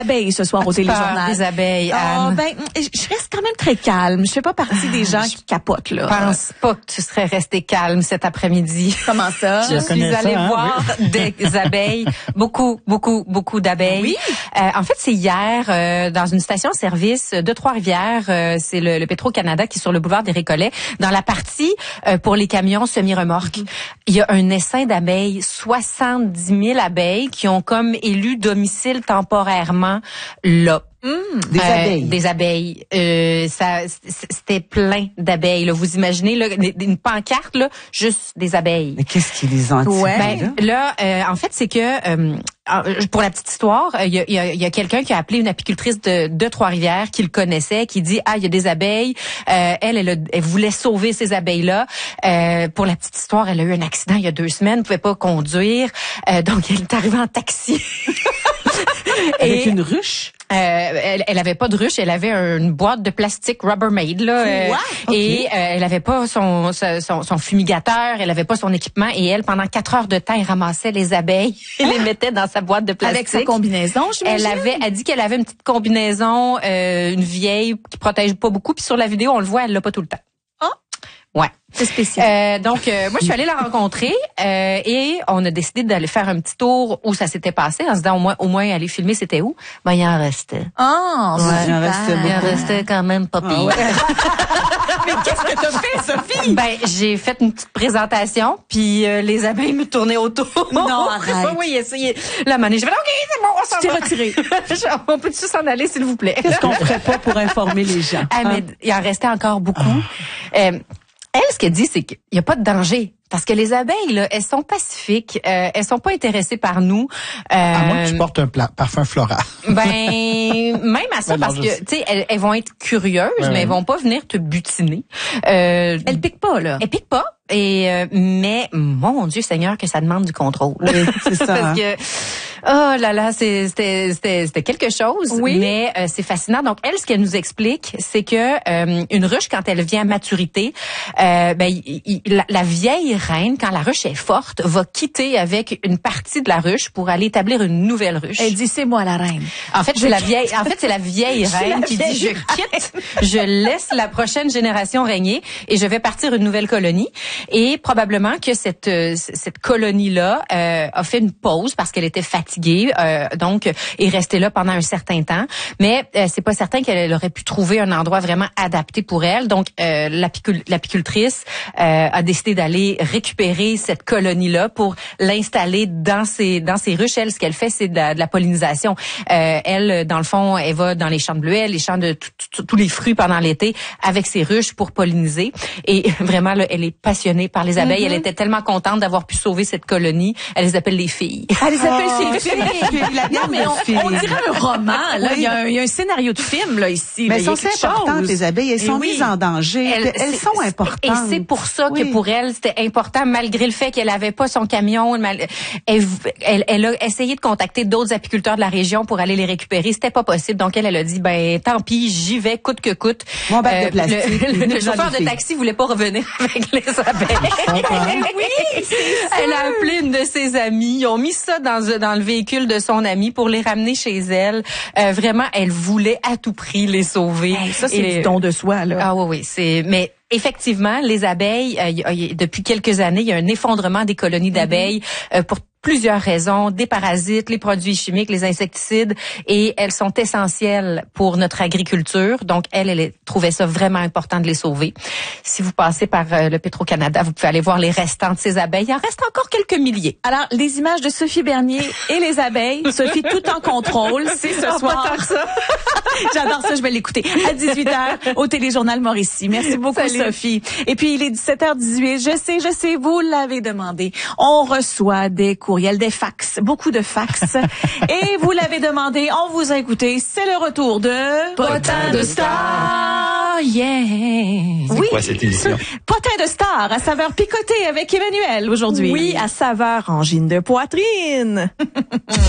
Abeilles ce soir au téléjournal. Des abeilles, Anne. Je reste quand même très calme. Je fais pas partie des gens qui capotent, là. Je pense pas que tu serais resté calme cet après-midi. Comment ça? Je suis allée voir des abeilles. Beaucoup d'abeilles. Oui. En fait, c'est hier, dans une station-service de Trois-Rivières, c'est le Petro-Canada qui est sur le boulevard des Récollets, dans la partie pour les camions semi-remorques. Il y a un essaim d'abeilles, 70 000 abeilles qui ont comme élu domicile temporairement là. Des abeilles. C'était plein d'abeilles. Là. Vous imaginez là, une pancarte là, juste des abeilles. Mais qu'est-ce qui les intime? En fait, c'est que pour la petite histoire, il y a quelqu'un qui a appelé une apicultrice de Trois-Rivières qui le connaissait, qui dit il y a des abeilles. Elle voulait sauver ces abeilles-là. Pour la petite histoire, elle a eu un accident il y a 2 semaines, elle pouvait pas conduire, donc elle est arrivée en taxi. Avec une ruche? Elle avait pas de ruche, elle avait une boîte de plastique Rubbermaid là, et elle avait pas son fumigateur, elle avait pas son équipement et elle pendant 4 heures de temps elle ramassait les abeilles et les mettait dans sa boîte de plastique. Avec sa combinaison, j'imagine. Elle dit qu'elle avait une petite combinaison, une vieille qui protège pas beaucoup, puis sur la vidéo on le voit, elle l'a pas tout le temps. Ouais. C'est spécial. Donc, moi, je suis allée la rencontrer et on a décidé d'aller faire un petit tour où ça s'était passé en se disant au moins aller filmer c'était où. Ben, il en restait. Il en restait quand même pas pire. Mais qu'est-ce que t'as fait, Sophie? Ben, j'ai fait une petite présentation puis les abeilles me tournaient autour. Non, arrête. Oui, essayez. La manée, j'ai fait OK, c'est bon, on s'en va. Tu t'es retiré. On peut-tu s'en aller, s'il vous plaît? Qu'est-ce qu'on ferait pas pour informer les gens? Mais il en restait encore beaucoup. Elle, ce qu'elle dit, c'est qu'il n'y a pas de danger. Parce que les abeilles, là, elles sont pacifiques, elles sont pas intéressées par nous. À moins que tu portes un parfum floral. Ben, même à ça, parce que, tu sais, elles vont être curieuses, mais elles vont pas venir te butiner. Elles piquent pas, là. Elles piquent pas. Mais, mon Dieu Seigneur, que ça demande du contrôle. Oui, c'est ça. Parce que, oh là là, c'était quelque chose. Oui. Mais c'est fascinant. Donc, elle, ce qu'elle nous explique, c'est que une ruche, quand elle vient à maturité, la vieille reine, quand la ruche est forte, va quitter avec une partie de la ruche pour aller établir une nouvelle ruche. Elle dit, c'est moi la reine. En fait, c'est la vieille reine qui dit, je quitte, je laisse la prochaine génération régner et je vais partir une nouvelle colonie. Et probablement que cette colonie-là a fait une pause parce qu'elle était fatiguée, donc est restée là pendant un certain temps. Mais c'est pas certain qu'elle aurait pu trouver un endroit vraiment adapté pour elle. Donc l'apicultrice a décidé d'aller récupérer cette colonie-là pour l'installer dans ses ruches. Elle, ce qu'elle fait, c'est de la pollinisation. Elle, dans le fond, elle va dans les champs de bleuets, les champs de tous les fruits pendant l'été avec ses ruches pour polliniser. Et vraiment, là, elle est passionnée par les abeilles. Elle était tellement contente d'avoir pu sauver cette colonie. Elle les appelle les filles. Elle les appelle ses filles. Non, mais on dirait un roman. Là, il y a un scénario de film là ici. Mais elles sont importantes, les abeilles. Elles sont mises en danger. Elles sont importantes. Et c'est pour ça que pour elle, c'était important, malgré le fait qu'elle avait pas son camion. Elle a essayé de contacter d'autres apiculteurs de la région pour aller les récupérer. C'était pas possible. Donc elle a dit, ben tant pis, j'y vais, coûte que coûte. Mon bac de plastique. Le chauffeur de taxi voulait pas revenir avec les abeilles. Oui, elle a appelé une de ses amies. Ils ont mis ça dans le véhicule de son amie pour les ramener chez elle. Vraiment, elle voulait à tout prix les sauver. Ça, c'est du don de soi, là. Ah oui, mais effectivement, les abeilles, depuis quelques années, il y a un effondrement des colonies d'abeilles pour plusieurs raisons, des parasites, les produits chimiques, les insecticides, et elles sont essentielles pour notre agriculture. Donc, elle trouvait ça vraiment important de les sauver. Si vous passez par le Petro-Canada, vous pouvez aller voir les restants de ces abeilles. Il en reste encore quelques milliers. Alors, les images de Sophie Bernier et les abeilles, Sophie tout en contrôle, c'est ce soir. J'adore ça, je vais l'écouter à 18h au téléjournal Mauricie. Merci beaucoup, Sophie. Et puis, il est 17h18. Je sais, vous l'avez demandé. On reçoit des courriels, des fax, beaucoup de fax. Et vous l'avez demandé, on vous a écouté. C'est le retour de Potin de Star. Yeah. C'est quoi cette émission? Potin de Star à saveur picotée avec Emmanuel aujourd'hui. Oui, à saveur angine de poitrine.